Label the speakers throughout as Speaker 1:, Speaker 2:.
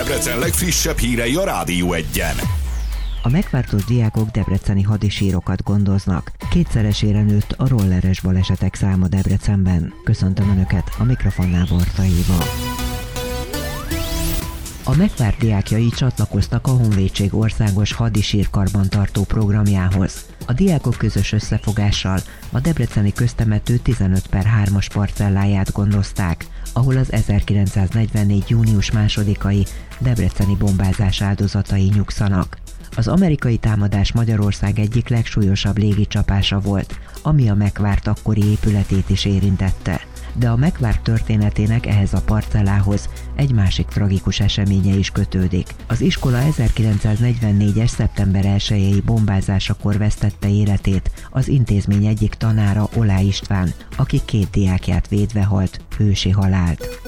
Speaker 1: Debrecen legfrissebb hírei a Rádió Egyen.
Speaker 2: A megváltott diákok debreceni hadisírokat gondoznak. Kétszeresére nőtt a rolleres balesetek száma Debrecenben. Köszöntöm Önöket, a mikrofonnál Varta Éva. A megvárt diákjai csatlakoztak a Honvédség országos hadisír-karbantartó programjához. A diákok közös összefogással a debreceni köztemető 15/3-as parcelláját gondozták, ahol az 1944. június 2-ai debreceni bombázás áldozatai nyugszanak. Az amerikai támadás Magyarország egyik legsúlyosabb légicsapása volt, ami a megvárt akkori épületét is érintette. De a megvárt történetének ehhez a parcellához egy másik tragikus eseménye is kötődik. Az iskola 1944-es szeptember 1-i bombázásakor vesztette életét az intézmény egyik tanára, Olá István, aki 2 diákját védve halt hősi halált.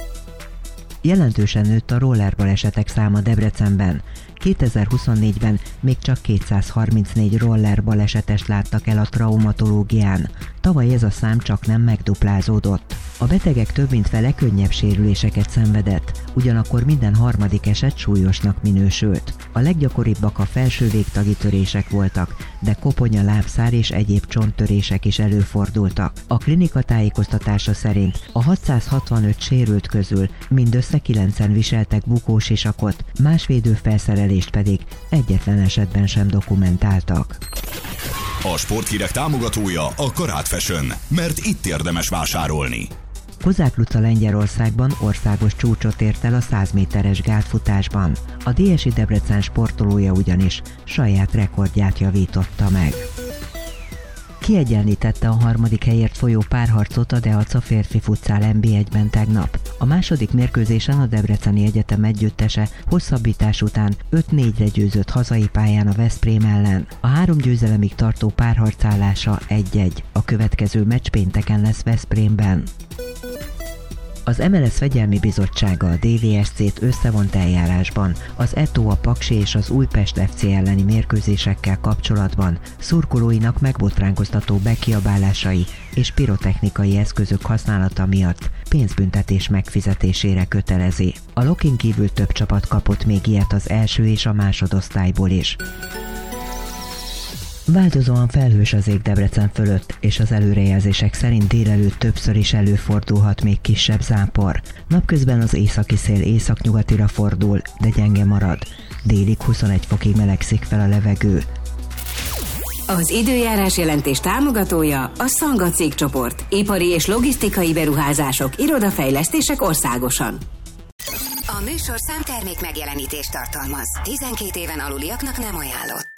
Speaker 2: Jelentősen nőtt a rollerbalesetek száma Debrecenben. 2024-ben még csak 234 roller balesetest láttak el a traumatológián. Tavaly ez a szám csak nem megduplázódott. A betegek több mint fele könnyebb sérüléseket szenvedett, ugyanakkor minden harmadik eset súlyosnak minősült. A leggyakoribbak a felső végtagi törések voltak, de koponya, lábszár és egyéb csonttörések is előfordultak. A klinika tájékoztatása szerint a 665 sérült közül mindössze 9-en viseltek bukósisakot, más védőfelszerelést pedig egyetlen esetben sem dokumentáltak.
Speaker 1: A sporthírek támogatója a Karát Fashion, mert itt érdemes vásárolni.
Speaker 2: Kozák Luca Lengyelországban országos csúcsot ért el a 100 méteres gátfutásban. A DSI Debrecen sportolója ugyanis saját rekordját javította meg. Kiegyenlítette a 3. helyért folyó párharcot a Deaca férfi futszál NB1-ben tegnap. A második mérkőzésen a Debreceni Egyetem együttese hosszabbítás után 5-4-re győzött hazai pályán a Veszprém ellen. A 3 győzelemig tartó párharcállása 1-1. A következő meccs pénteken lesz Veszprémben. Az MLS Fegyelmi Bizottsága a DVSC-t összevont eljárásban az Eto, a Paksi és az Újpest FC elleni mérkőzésekkel kapcsolatban szurkolóinak megbotránkoztató bekiabálásai és pirotechnikai eszközök használata miatt pénzbüntetés megfizetésére kötelezi. A Lokin kívül több csapat kapott még ilyet az első és a másodosztályból is. Változóan felhős az ég Debrecen fölött, és az előrejelzések szerint délelőtt többször is előfordulhat még kisebb zápor. Napközben az északi szél északnyugatira fordul, de gyenge marad. Délig 21 fokig melegszik fel a levegő.
Speaker 3: Az időjárás jelentés támogatója a Szanga cégcsoport. Ipari és logisztikai beruházások, irodafejlesztések országosan.
Speaker 4: A műsor számtermék megjelenítést tartalmaz. 12 éven aluliaknak nem ajánlott.